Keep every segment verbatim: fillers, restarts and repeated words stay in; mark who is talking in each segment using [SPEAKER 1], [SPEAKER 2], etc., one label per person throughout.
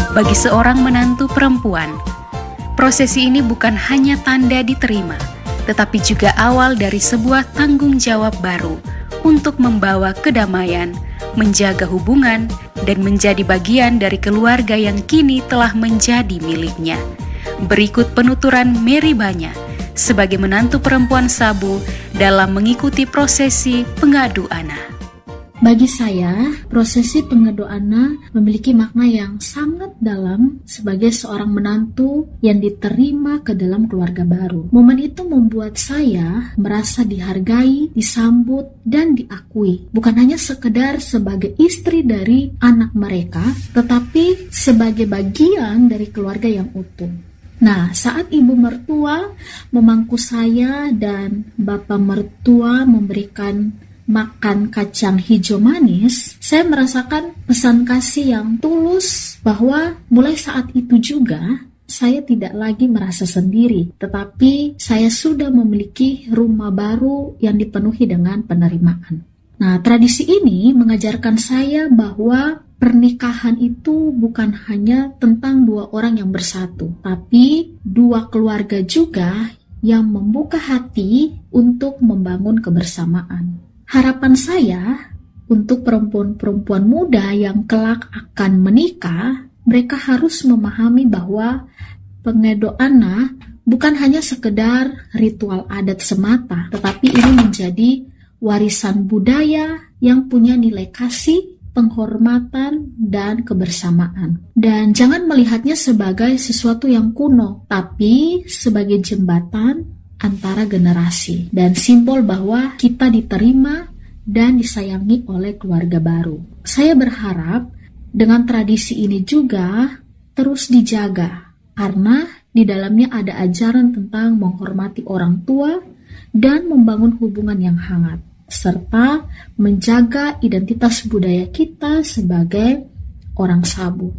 [SPEAKER 1] bagi seorang menantu perempuan. Prosesi ini bukan hanya tanda diterima, tetapi juga awal dari sebuah tanggung jawab baru untuk membawa kedamaian, menjaga hubungan, dan menjadi bagian dari keluarga yang kini telah menjadi miliknya. Berikut penuturan Mary Banya sebagai menantu perempuan Sabu dalam mengikuti prosesi pengadu ana.
[SPEAKER 2] Bagi saya, prosesi pengadu ana memiliki makna yang sangat dalam sebagai seorang menantu yang diterima ke dalam keluarga baru. Momen itu membuat saya merasa dihargai, disambut, dan diakui. Bukan hanya sekedar sebagai istri dari anak mereka, tetapi sebagai bagian dari keluarga yang utuh. Nah, saat ibu mertua memangku saya dan bapak mertua memberikan makan kacang hijau manis, saya merasakan pesan kasih yang tulus bahwa mulai saat itu juga saya tidak lagi merasa sendiri, tetapi saya sudah memiliki rumah baru yang dipenuhi dengan penerimaan. Nah, tradisi ini mengajarkan saya bahwa pernikahan itu bukan hanya tentang dua orang yang bersatu, tapi dua keluarga juga yang membuka hati untuk membangun kebersamaan. Harapan saya untuk perempuan-perempuan muda yang kelak akan menikah, mereka harus memahami bahwa pengadu ana bukan hanya sekedar ritual adat semata, tetapi ini menjadi warisan budaya yang punya nilai kasih, penghormatan, dan kebersamaan. Dan jangan melihatnya sebagai sesuatu yang kuno, tapi sebagai jembatan antara generasi dan simbol bahwa kita diterima dan disayangi oleh keluarga baru. Saya berharap dengan tradisi ini juga terus dijaga, karena di dalamnya ada ajaran tentang menghormati orang tua dan membangun hubungan yang hangat, serta menjaga identitas budaya kita sebagai orang Sabu.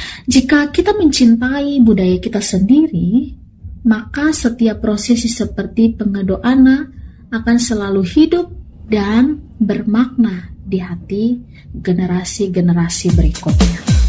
[SPEAKER 2] Jika kita mencintai budaya kita sendiri, maka setiap prosesi seperti pengadu ana akan selalu hidup dan bermakna di hati generasi-generasi berikutnya.